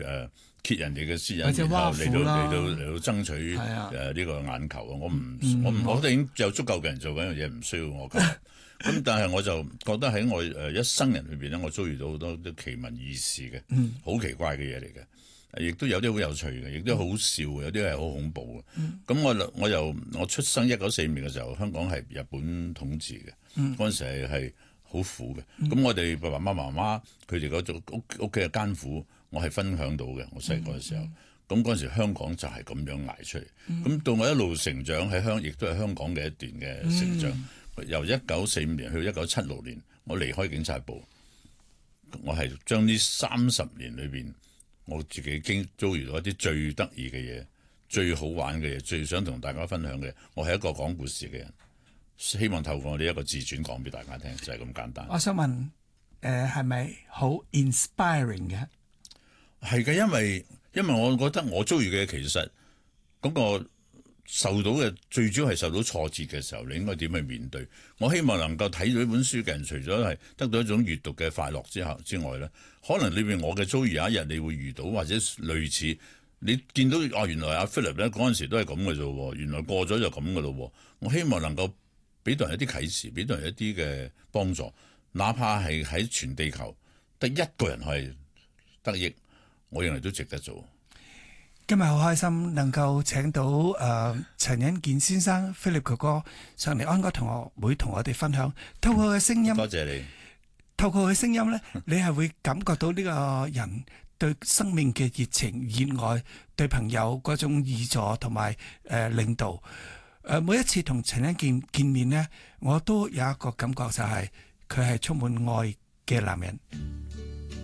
揭人哋嘅私隱， 或者然後嚟到爭取呢個眼球啊！我哋已經有足夠嘅人做緊樣嘢，唔需要我咁。咁但係我就覺得喺我一生人裏邊咧，我遭遇到好多啲奇聞異事嘅，好奇怪嘅嘢嚟嘅，亦都有啲好有趣嘅，亦都好笑嘅，有啲係好恐怖嘅。咁我出生1945年嘅時候，香港係日本統治嘅，嗰陣時係好苦嘅。咁我哋爸爸媽媽佢哋嗰種屋企嘅艱苦，我係分享到嘅。我細個嘅時候，咁嗰陣時香港就係咁樣捱出嚟。咁到我一路成長喺亦都係香港嘅一段嘅成長。由1945年去1976年，我離開警察部，我係將呢30年裏邊，我自己遭遇到一啲最得意嘅嘢、最好玩嘅嘢、最想同大家分享嘅。我係一個講故事嘅人，希望透過我哋一個自傳講俾大家聽，就係咁簡單。 我想問，係咪好 inspiring 嘅？ 係嘅，因為我覺得我遭遇嘅其實嗰個受到嘅最主要係受到挫折嘅時候，你應該點去面對？我希望能夠睇到呢本書嘅人，除咗係得到一種閱讀嘅快樂之外咧，可能裏邊我嘅遭遇有一日你會遇到，或者類似你見到原來阿 Philip 咧嗰陣時都係咁嘅啫喎，原來過咗就咁嘅咯喎。我希望能夠俾到人一啲啟示，俾到人一啲嘅幫助，哪怕係喺全地球得一個人係得益，我認為都值得做。 今日好開心能夠請到陳欣健先生 Philip 哥哥上嚟安哥同學會同我哋分享，透過佢嘅聲音， 多謝你。透過佢嘅聲音咧，你係會感覺到呢個人對生命嘅熱情、熱愛，對朋友嗰種義助同埋領導。每一次同陳欣健見面咧，我都有一個感覺就係佢係充滿愛嘅男人。